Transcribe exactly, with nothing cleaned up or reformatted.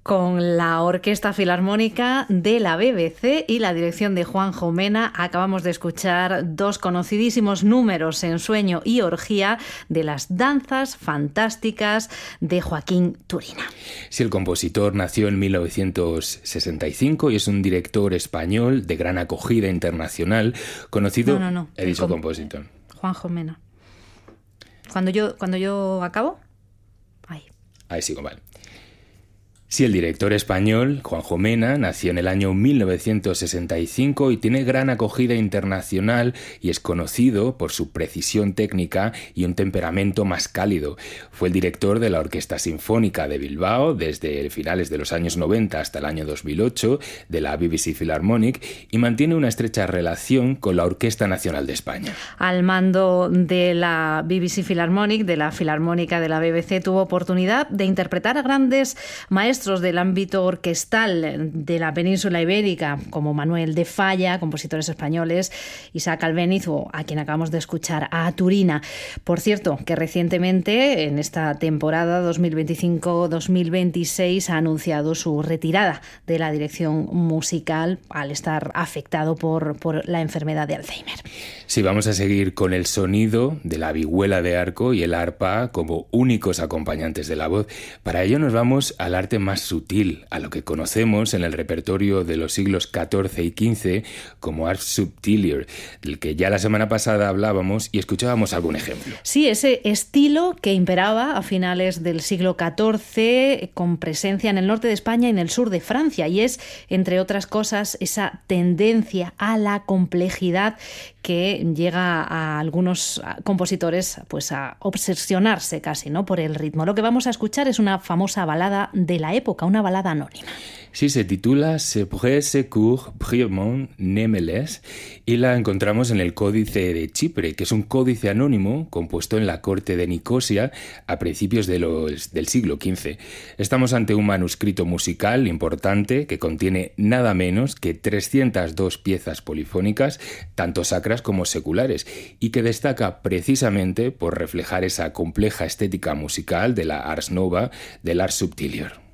con la Orquesta Filarmónica de la B B C y la dirección de Juanjo Mena. Acabamos de escuchar dos conocidísimos números, Ensueño y Orgía, de las danzas fantásticas de Joaquín Turina. Sí, el compositor nació en mil novecientos sesenta y cinco y es un director español de gran acogida internacional, conocido... No, no, no. He dicho com- compositor. Juanjo Mena. Cuando yo, cuando yo acabo... Ahí. Ahí sigo, vale. Sí, el director español, Juanjo Mena, nació en el año mil novecientos sesenta y cinco y tiene gran acogida internacional y es conocido por su precisión técnica y un temperamento más cálido. Fue el director de la Orquesta Sinfónica de Bilbao desde finales de los años noventa hasta el año dos mil ocho, de la B B C Philharmonic, y mantiene una estrecha relación con la Orquesta Nacional de España. Al mando de la B B C Philharmonic, de la Filarmónica de la B B C, tuvo oportunidad de interpretar a grandes maestros del ámbito orquestal de la península ibérica, como Manuel de Falla, compositores españoles, Isaac Albéniz o a quien acabamos de escuchar, a Turina. Por cierto, que recientemente, en esta temporada dos mil veinticinco dos mil veintiséis, ha anunciado su retirada de la dirección musical al estar afectado por, por la enfermedad de Alzheimer. Sí, vamos a seguir con el sonido de la vihuela de arco y el arpa como únicos acompañantes de la voz. Para ello nos vamos al arte más sutil, a lo que conocemos en el repertorio de los siglos catorce y quince como ars subtilior, del que ya la semana pasada hablábamos y escuchábamos algún ejemplo. Sí, ese estilo que imperaba a finales del siglo catorce, con presencia en el norte de España y en el sur de Francia, y es, entre otras cosas, esa tendencia a la complejidad que llega a algunos compositores pues a obsesionarse casi, ¿no?, por el ritmo. Lo que vamos a escuchar es una famosa balada de la época, una balada anónima. Sí, se titula Se près secours priement nemeles y la encontramos en el Códice de Chipre, que es un códice anónimo compuesto en la corte de Nicosia a principios de los, del siglo quince. Estamos ante un manuscrito musical importante que contiene nada menos que trescientas dos piezas polifónicas, tanto sacras como seculares, y que destaca precisamente por reflejar esa compleja estética musical de la Ars Nova, del Ars Subtilior.